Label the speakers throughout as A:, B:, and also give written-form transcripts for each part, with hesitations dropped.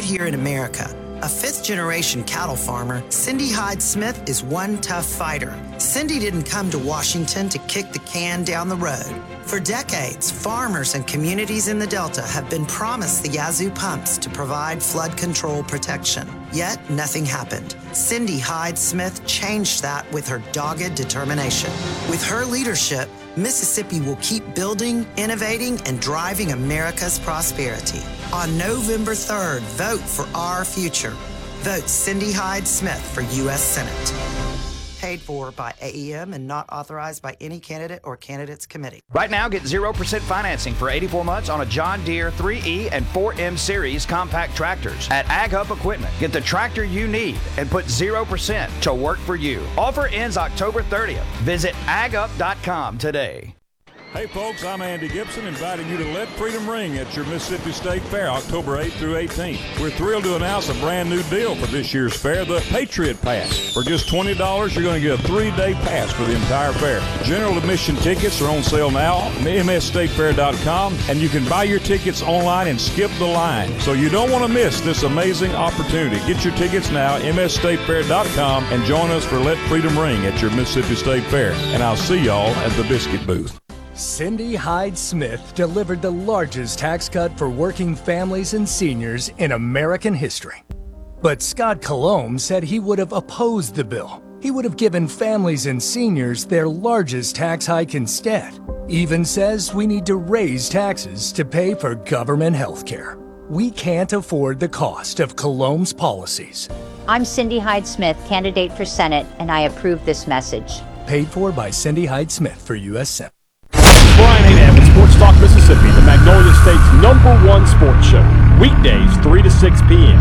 A: right here in America. A fifth-generation cattle farmer, Cindy Hyde Smith is one tough fighter. Cindy didn't come to Washington to kick the can down the road. For decades, farmers and communities in the Delta have been promised the Yazoo pumps to provide flood control protection. Yet, nothing happened. Cindy Hyde Smith changed that with her dogged determination. With her leadership, Mississippi will keep building, innovating, and driving America's prosperity. On November 3rd, vote for our future. Vote Cindy Hyde Smith for U.S. Senate. Paid for by AEM and not authorized by any candidate or candidates committee.
B: Right now, get 0% financing for 84 months on a John Deere 3E and 4M Series compact tractors at AgHub Equipment. Get the tractor you need and put 0% to work for you. Offer ends October 30th. Visit agup.com today.
C: Hey folks, I'm Andy Gibson, inviting you to Let Freedom Ring at your Mississippi State Fair, October 8th through 18th. We're thrilled to announce a brand new deal for this year's fair, the Patriot Pass. For just $20, you're going to get a 3-day pass for the entire fair. General admission tickets are on sale now on msstatefair.com, and you can buy your tickets online and skip the line. So you don't want to miss this amazing opportunity. Get your tickets now, msstatefair.com, and join us for Let Freedom Ring at your Mississippi State Fair. And I'll see y'all at the biscuit booth.
D: Cindy Hyde Smith delivered the largest tax cut for working families and seniors in American history. But Scott Colomb said he would have opposed the bill. He would have given families and seniors their largest tax hike instead. Even says we need to raise taxes to pay for government health care. We can't afford the cost of Colomb's policies.
E: I'm Cindy Hyde Smith, candidate for Senate, and I approve this message.
D: Paid for by Cindy Hyde Smith for U.S. Senate.
F: Brian Hadad with Sports Talk Mississippi, the Magnolia State's #1 sports show. Weekdays, 3 to 6 p.m.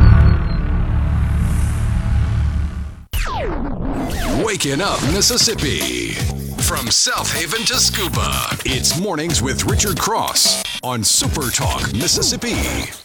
G: Waking up Mississippi. From South Haven to Scuba, it's Mornings with Richard Cross on Super Talk Mississippi.